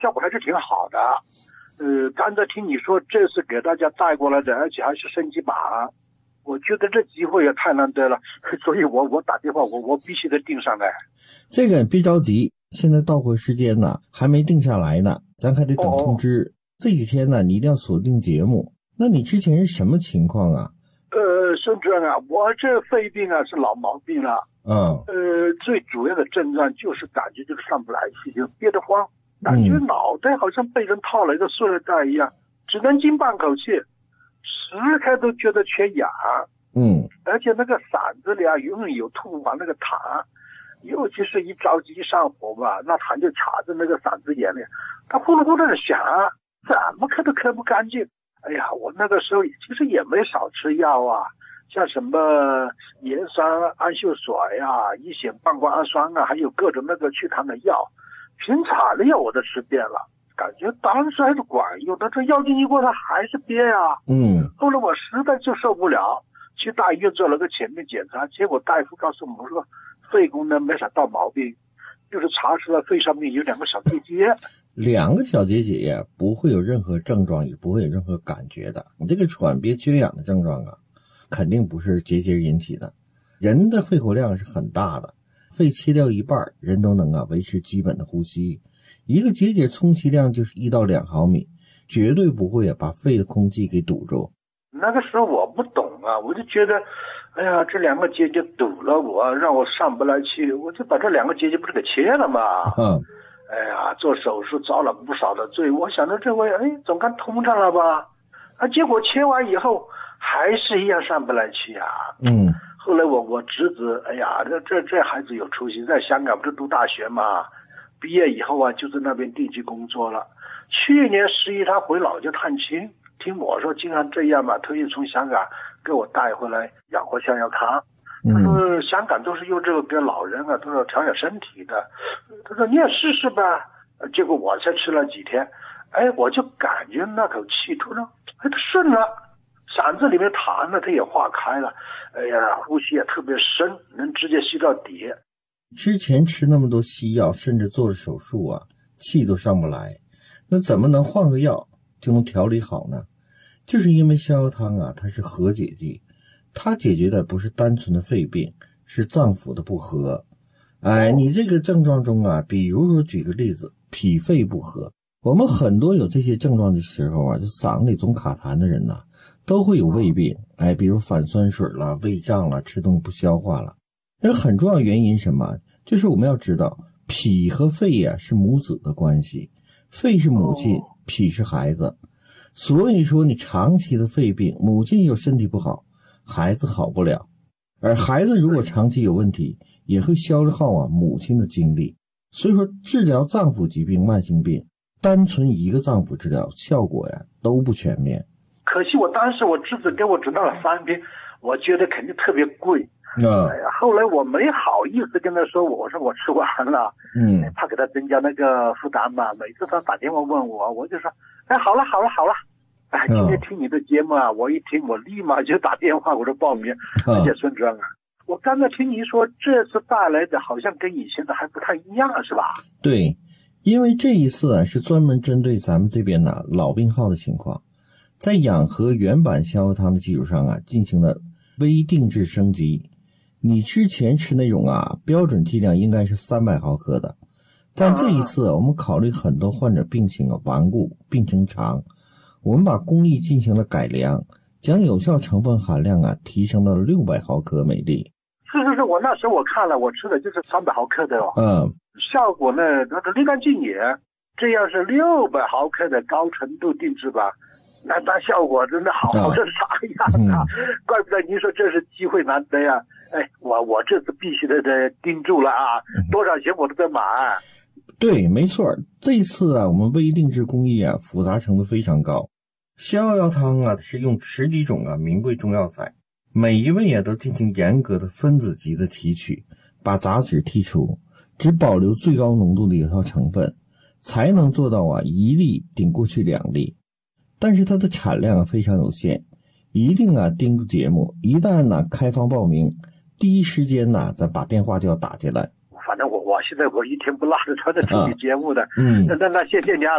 效果还是挺好的。刚才听你说这是给大家带过来的，而且还是升级版，我觉得这机会也太难得了，所以我打电话我必须得订上来。 这个别着急，现在到货时间呢还没定下来呢，咱还得等通知。这几天呢你一定要锁定节目。那你之前是什么情况啊？ 孙主任啊，我这肺病啊是老毛病了。最主要的症状就是感觉就是上不来气，就憋得慌，感觉脑袋好像被人套了一个塑料袋一样，只能进半口气，时刻都觉得缺氧。而且那个嗓子里啊永远有吐完那个痰，尤其是一着急一上火吧，那痰就卡在那个嗓子眼里，它呼噜呼噜的响，怎么咳都咳不干净。哎呀，我那个时候其实也没少吃药啊，像什么盐酸氨溴水啊、乙酰半胱氨酸啊，还有各种那个祛痰的药，平常的药我都吃遍了，感觉当时还是管用，但这药劲一过它还是憋啊。后来我实在就受不了，去大医院做了个全面检查，结果大夫告诉我说肺功能没啥大毛病，就是查出来肺上面有2个小结节。 2个小结节呀，不会有任何症状，也不会有任何感觉的。你这个喘憋缺氧的症状啊，肯定不是结节引起的。人的肺活量是很大的，肺切掉一半，人都能维持基本的呼吸。一个结节充其量就是1到2毫米，绝对不会把肺的空气给堵住。 那个时候我不懂啊，我就觉得哎呀，这2个结节堵了我，让我上不来气，我就把这2个结节不是给切了吗？哎呀，做手术遭了不少的罪，我想着这回总该通畅了吧，结果切完以后还是一样上不来气啊。后来我侄子，哎呀，这孩子有出息，在香港不是读大学嘛，毕业以后啊就在那边定居工作了。去年11他回老家探亲，听我说经常这样嘛，特意从香港给我带回来养活逍遥康。他说香港都是用这个给老人啊，都是调养身体的。他说你也试试吧。结果我才吃了几天，我就感觉那口气突然它顺了，嗓子里面痰呢它也化开了，哎呀，呼吸也特别深，能直接吸到底。 之前吃那么多西药，甚至做了手术啊，气都上不来，那怎么能换个药就能调理好呢？就是因为逍遥汤啊，它是和解剂，它解决的不是单纯的肺病，是脏腑的不和。你这个症状中啊，比如说举个例子，脾肺不和，我们很多有这些症状的时候啊，就嗓里总卡痰的人呢，都会有胃病，比如反酸水了、胃胀了、吃东西不消化了。而很重要原因是什么？就是我们要知道，脾和肺啊是母子的关系，肺是母亲，脾是孩子。所以说你长期的肺病，母亲又身体不好，孩子好不了。而孩子如果长期有问题，也会消耗母亲的精力。所以说治疗脏腑疾病、慢性病，单纯一个脏腑治疗效果都不全面。 可惜我当时我侄子给我指导了3瓶，我觉得肯定特别贵。后来我没好意思跟他说，我说我吃完了，怕给他增加那个负担嘛。每次他打电话问我，我就说好了。今天听你的节目啊，我一听我立马就打电话我就报名。而且孙主任啊，我刚才听您说这次带来的好像跟以前的还不太一样是吧？ 对，因为这一次是专门针对咱们这边的老病号的情况，在养和原版逍遥汤的基础上进行了微定制升级。你之前吃那种标准剂量应该是300毫克的，但这一次我们考虑很多患者病情顽固、病程长，我们把工艺进行了改良，将有效成分含量提升到了600毫克每粒。 是，我那时候我看了，我吃的就是300毫克的效果呢那个立竿见影。这样是600毫克的高程度定制吧，那效果真的好是啥样啊？怪不得您说这是机会难得呀。我这次必须得盯住了啊，多少钱我都得买。 对，没错，这次我们微定制工艺复杂程度非常高。逍遥汤是用10几种名贵中药材，每一味都进行严格的分子级的提取，把杂质剔除，只保留最高浓度的有效成分，才能做到1粒顶过去2粒。但是它的产量非常有限，一定盯住节目，一旦开放报名，第一时间咱把电话就要打进来。 反正我现在一天不落的都在听你节目的。 嗯， 那谢谢你啊。